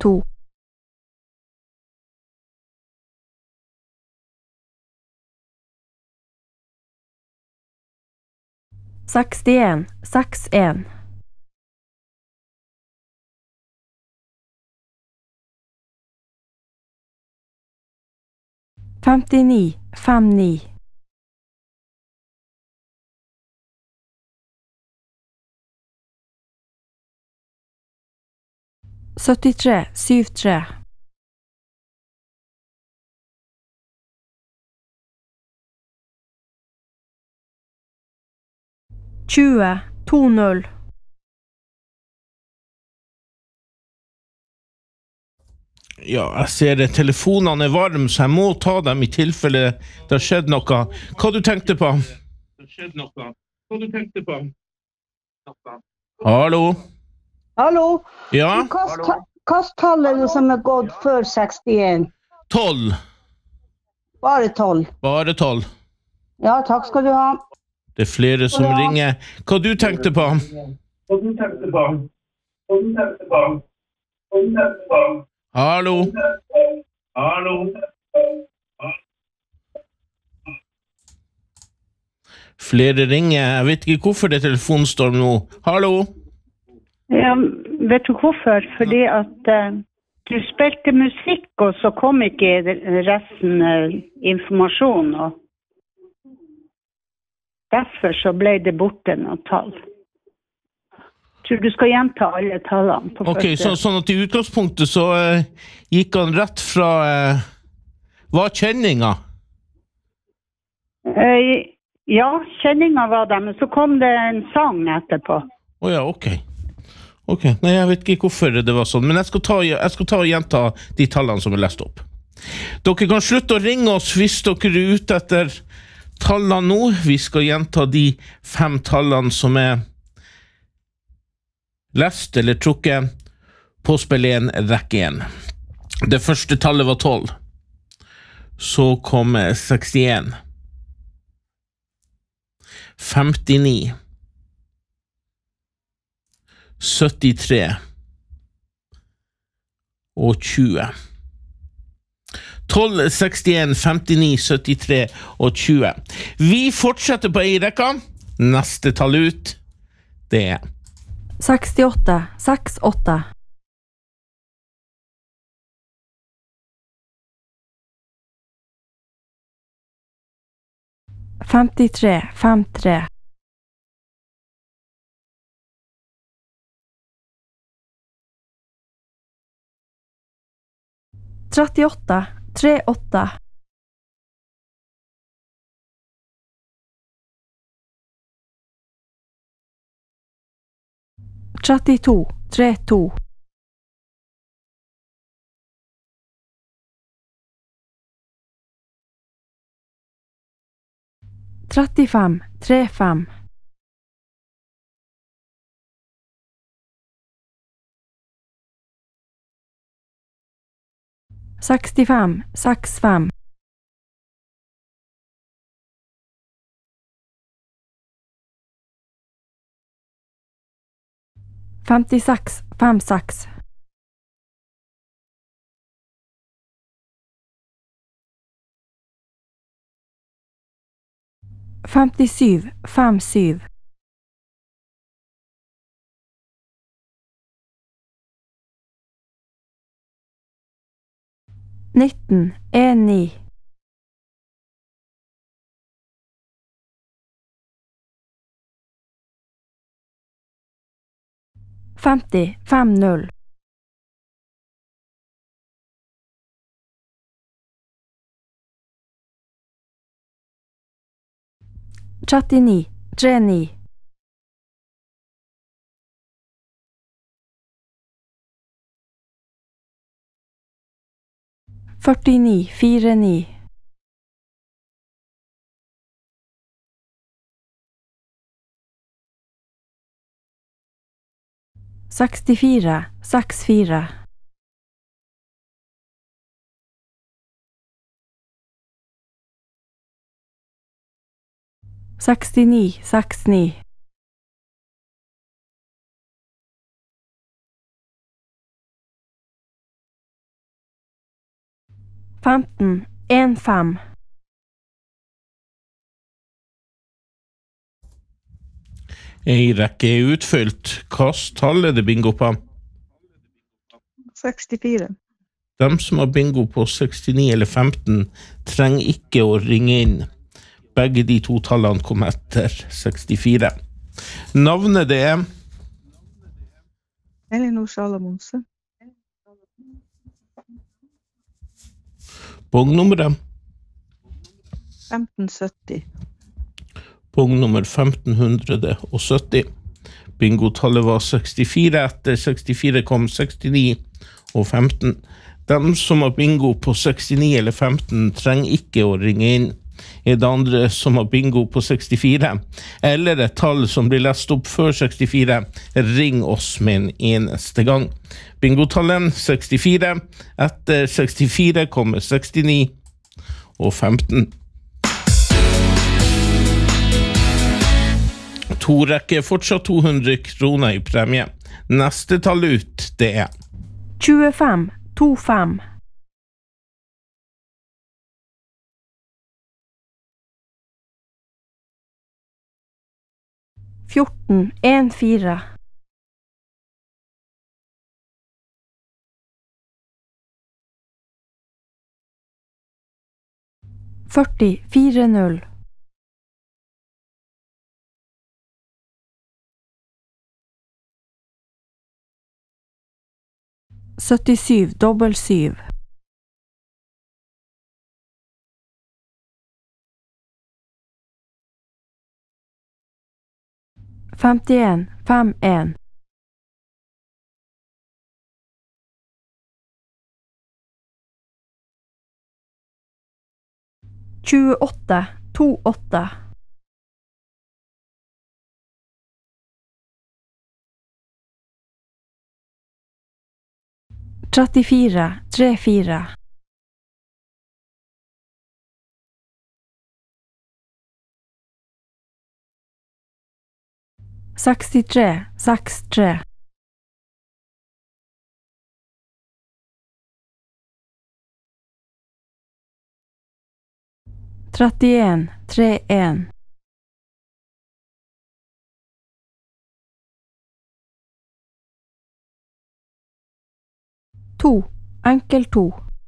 2. 61, 61. 59, 59. 73, 73. 20, 20. Ja, jeg ser det. Telefonene varme, så jeg må ta dem i tilfelle det har skjedd noe. Hva du tenkte på? Hallo? Hallo? Ja? Hva tall er det som er gått før 61? 12. Bare 12. Bare 12. Ja, takk skal du ha. Det er flere som ringer. Hva du tenkte på? Hallo? Flere ringer. Jeg vet ikke hvorfor det er telefonstorm nå. Hallo? Ja, vet du hvorfor? Fordi at du spilte musikk, og så kom ikke resten informasjon. Og derfor så ble det borte noen tall. Tror du skal gjenta alle tallene på første. Sånn at i utgangspunktet så gikk han rett fra hva kjenninga? Ja, kjenninga var det, men så kom det en sang etterpå. Ja, ok. Nei, jeg vet ikke hvorfor det var sånn, men jeg skal ta og gjenta de tallene som er lest opp. Dere kan slutte å ringe oss hvis dere er ute etter tallene nå. Vi skal gjenta de 5 tallene som er lest eller trukket på spill 1, rekke 1. Det første tallet var 12. Så kom 61. 59. 73. Og 20. 12, 61, 59, 73 og 20. Vi fortsetter på en rekke. Neste tall ut, det er 68, 68. 53, 53. 38, 38. 32, 32. 35, 35. 65, 65. 56, 56. 57, 57. 19, 19. 50, 50. 39, 39. 49, 49. 64, 64. 69, 69. 15, 1, 5. Ei rekke er utfylt. Hvilket tall er det bingo på? 64. De som har bingo på 69 eller 15 trenger ikke å ringe inn. Begge de to tallene kom etter 64. Navnet det er Elinor Salamonse. bongnummeret. 1570. Bongnummer 1570. Bingotallet var 64. Etter 64 kom 69 og 15. De som har bingo på 69 eller 15 trenger ikke å ringe inn. Er det andre som har bingo på 64, eller et tall som blir lest opp før 64, ring oss med en eneste gang. Bingotallet 64. Etter 64 kommer 69 og 15. To rekker fortsatt 200 kroner i premie. Neste tall ut, det er 25, 25. 14, 1, 4. 40, 4, 0. 77, dobbel 7. 51, 5, 1. 28, 2, 8. 34, 3, 4. 63, 6, 3. 31, 3, 1. 2, enkel 2.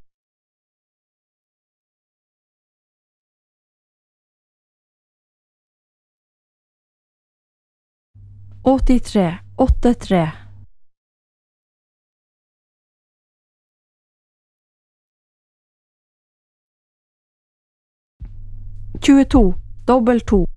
83, 8, 3. 22, dobbel 2.